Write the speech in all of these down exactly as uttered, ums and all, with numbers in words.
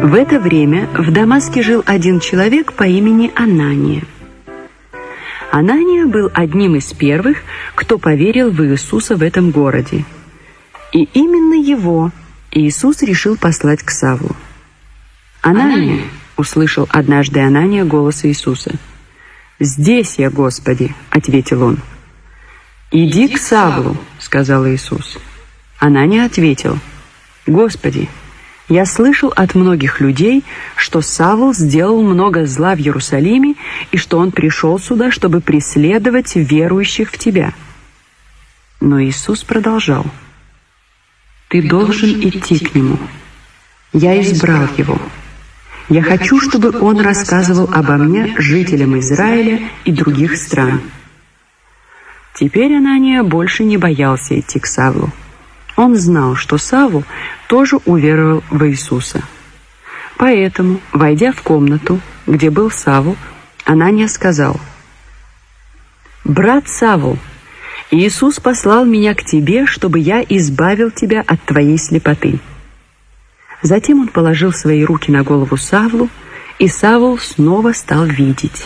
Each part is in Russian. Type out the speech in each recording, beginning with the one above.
В это время в Дамаске жил один человек по имени Анания. Анания был одним из первых, кто поверил в Иисуса в этом городе. И именно его Иисус решил послать к Савлу. «Анания!» — услышал однажды Анания голос Иисуса. «Здесь я, Господи!» — ответил он. «Иди к Савлу!» — сказал Иисус. Анания ответил: «Господи, я слышал от многих людей, что Савл сделал много зла в Иерусалиме и что он пришел сюда, чтобы преследовать верующих в Тебя». Но Иисус продолжал: «Ты должен идти к нему. Я избрал его. Я хочу, чтобы он рассказывал обо мне жителям Израиля и других стран». Теперь Анания больше не боялся идти к Савлу. Он знал, что Савл тоже уверовал в Иисуса. Поэтому, войдя в комнату, где был Савл, Анания сказал: «Брат Савл, Иисус послал меня к тебе, чтобы я избавил тебя от твоей слепоты». Затем он положил свои руки на голову Савлу, и Савл снова стал видеть.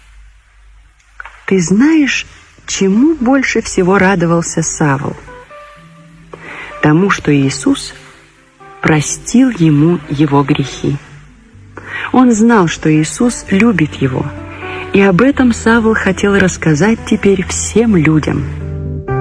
Ты знаешь, чему больше всего радовался Савл? Тому, что Иисус простил ему его грехи. Он знал, что Иисус любит его, и об этом Савл хотел рассказать теперь всем людям.